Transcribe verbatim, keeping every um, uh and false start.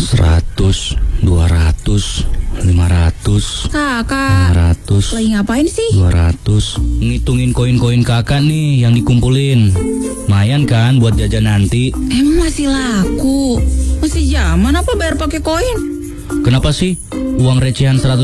Seratus, dua ratus, lima ratus. Kakak, lima ratus. lagi ngapain sih? Dua ratus. Ngitungin koin-koin kakak nih yang dikumpulin. Lumayan kan buat jajan nanti. Emang masih laku? Masih zaman apa bayar pakai koin? Kenapa sih? Uang recehan seratus